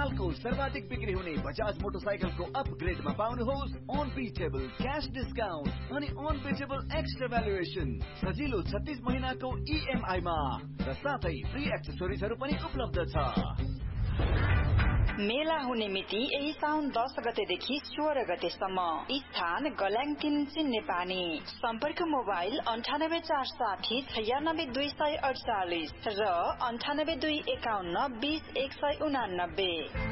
सालको सर्वाधिक बिक्री हुने बजाज मोटरसाइकलको अपग्रेडमा पाउनुहोस् अनबिटेबल क्याश डिस्काउन्ट अनि अनबिटेबल एक्स्ट्रा भ्यालुएसन सजिलो 36 महिनाको EMI-मा र साथै फ्री एक्सेसरिजहरू पनि उपलब्ध छ। मेला हुने मिति यही साउन 10 गतेदेखि 16 गतेसम्म। स्थान गल्याङटिन चिन्नेपानी। सम्पर्क मोबाइल 9846 96248 र 98251 20189।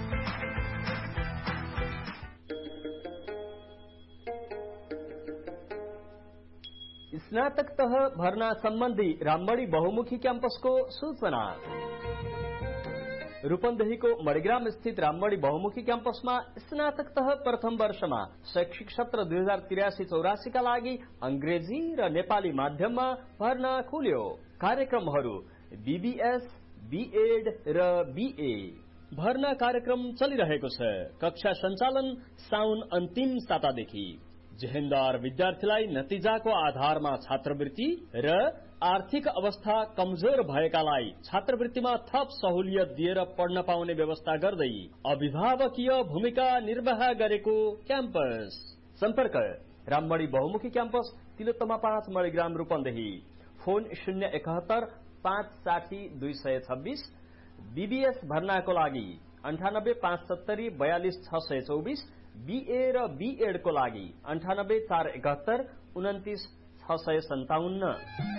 स्नातक तह भर्ना सम्बन्धी राममणी बहुमुखी क्याम्पसको सूचना। रूपन्देहीको मणिग्राम स्थित राममणी बहुमुखी क्याम्पसमा स्नातक तह प्रथम वर्षमा शैक्षिक सत्र 2083-84 का लागि अंग्रेजी र नेपाली माध्यममा भर्ना खुल्यो। कार्यक्रमहरू BBS, BEd र BA। भर्ना कार्यक्रम चलिरहेको छ। कक्षा सञ्चालन साउन अन्तिम सातादेखि। जेहेन्दार विद्यार्थीलाई नतिजाको आधारमा छात्रवृत्ति र आर्थिक अवस्था कमजोर भएकालाई छात्रवृत्तिमा थप सहुलियत दिएर पढ्न पाउने व्यवस्था गर्दै अभिभावकीय भूमिका निर्वाह गरेको क्याम्पस। सम्पर्क राममणी बहुमुखी campus Tilottama 5 Manigram Rupandehi. Phone 071 560 226। BBS भर्नाको लागि 98 570 42 624। BA र BEd को लागि 98 471 29 657।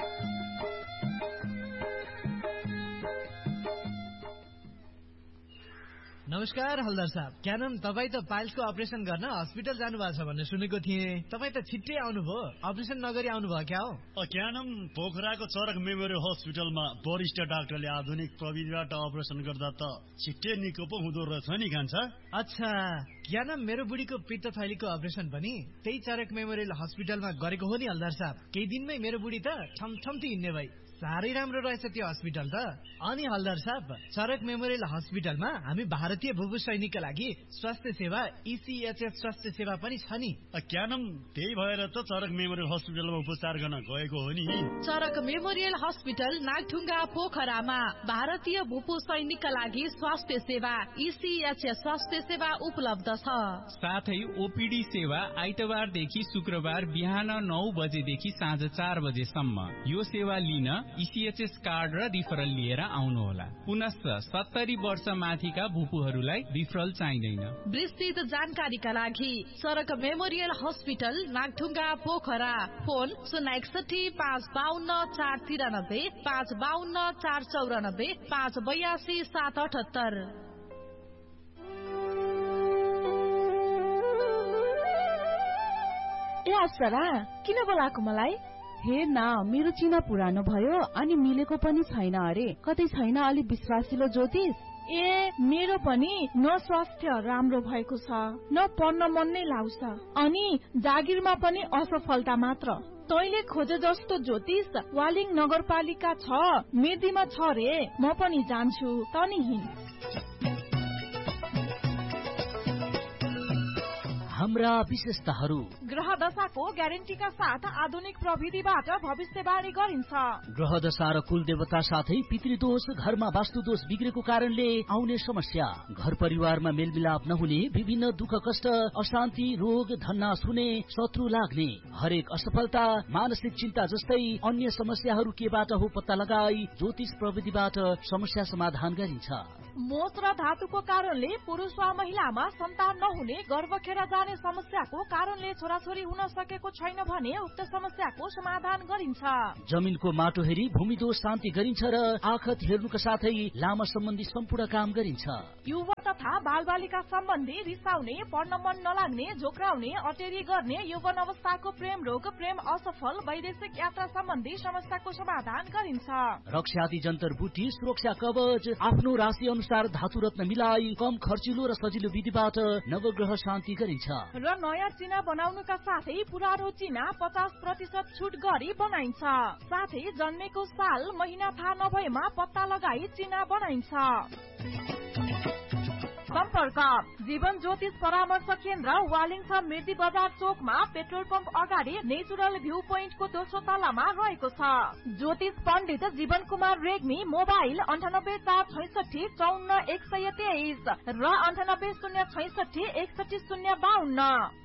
नमस्कार हलदार साहब। क्या नाम तपाई त पाइल्सको अपरेसन गर्न हस्पिटल जानु भएको छ भन्ने सुनेको थिएँ। तपाई त छिट्टै आउनुभयो, अपरेसन नगरी आउनुभयो क्या हो? क्या नाम पोखराको चरक मेमोरियल हस्पिटलमा वरिष्ठ डाक्टरले आधुनिक प्रविधिबाट अपरेसन गर्दा त छिट्टै निको पो हुँदो रहेछ नि कान्छ। अच्छा, क्या नाम मेरो बुढीको पित्त थैलीको अपरेसन पनि त्यही चरक मेमोरियल हस्पिटलमा गरेको हो नि हलदार साहब। केही दिनमै मेरो बुढी त ठमठम्ती हिँड्ने भई। साह्रै राम्रो रहेछ त्यो हस्पिटल त। अनि हलदार साहब, चरक मेमोरियल हस्पिटलमा हामी भारतीय भूभू सैनिकका लागि स्वास्थ्य सेवा ECHS स्वास्थ्य सेवा पनि छ नि। क्या नाम त्यही भएर त चरक मेमोरियल हस्पिटलमा उपचार गर्न गएको हो नि। चरक मेमोरियल हस्पिटल नागढुङ्गा पोखरामा भारतीय भूभू सैनिकका लागि स्वास्थ्य सेवा ECHS स्वास्थ्य सेवा उपलब्ध छ। साथै OPD सेवा आइतबारदेखि शुक्रबार बिहान 9 बजेदेखि साँझ 4 बजेसम्म। यो सेवा लिन ECHS कार्ड र रिफरल लिएर आउनुहोला। पुनश्च 70 वर्ष माथिका भूपूहरूलाई रिफरल चाहिँदैन। विस्तृत जानकारीका लागि चरक memorial hospital Nagdhunga Pokhara. Phone 061 552 493 552 494 582 778। ए अप्सरा, किन बोलाएको मलाई? हेर न, मेरो चिना पुरानो भयो अनि मिलेको पनि छैन अरे। कतै छैन अलि विश्वासिलो ज्योतिष? ए मेरो पनि न स्वास्थ्य राम्रो भएको छ, न पढ्न मन नै लाग्छ, अनि जागिरमा पनि असफलता मात्र। तैले खोजे जस्तो ज्योतिष वालिङ नगरपालिका 6 मेदीमा छ रे। म पनि जान्छु, तनी हिँड। हाम्रा विशेषताहरू: ग्रह दशाको ग्यारेन्टीका साथ आधुनिक प्रविधिबाट भविष्यवाणी गरिन्छ। ग्रह दशा र कुल देवता साथै पितृदोष, घरमा वास्तुदोष बिग्रेको कारणले आउने समस्या, घर परिवारमा मेलमिलाप नहुने, विभिन्न दुःख कष्ट, अशान्ति, रोग, धननाश हुने, शत्रु लाग्ने, हरेक असफलता, मानसिक चिन्ता जस्तै अन्य समस्याहरू केबाट हो पत्ता लगाई ज्योतिष प्रविधिबाट समस्या समाधान गरिन्छ। मोच र धातुको कारणले पुरुष वा महिलामा सन्तान नहुने, गर्भ खेर जाने समस्याको कारणले छोराछोरी हुन सकेको छैन भने उक्त समस्याको समाधान गरिन्छ। जमिनको माटो हेरी भूमिदोष शान्ति गरिन्छ र आखत हेर्नुका साथै लामा सम्बन्धी सम्पूर्ण काम गरिन्छ। युवा तथा बालबालिका सम्बन्धी रिसाउने, पढ्न मन नलाग्ने, झोक्राउने, अटेरी गर्ने, यौवन अवस्थाको प्रेम रोग, प्रेम असफल, वैदेशिक यात्रा सम्बन्धी समस्याको समाधान गरिन्छ। रक्षादि जन्तर बुटी, सुरक्षा कवच, आफ्नो राशि अनुसार धातु रत्न मिलाई कम खर्चिलो र सजिलो विधिबाट नवग्रह शान्ति गरिन्छ। र नयाँ चिना बनाउनुका साथै पुरानो चिना 50% छुट गरी बनाइन्छ। साथै जन्मेको साल महिना थाहा नभएमा पत्ता लगाई चिना बनाइन्छ। सम्पर्क सम्पर्क जीवन ज्योतिष परामर्श केन्द्र वालिङ छ मिर्दी बजार चोकमा पेट्रोल पम्प अगाडि नेचुरल भ्यू पोइन्टको दोस्रो तलामा रहेको छ। ज्योतिष पण्डित जीवन कुमार रेग्मी मोबाइल 9846654123 र 9806616052।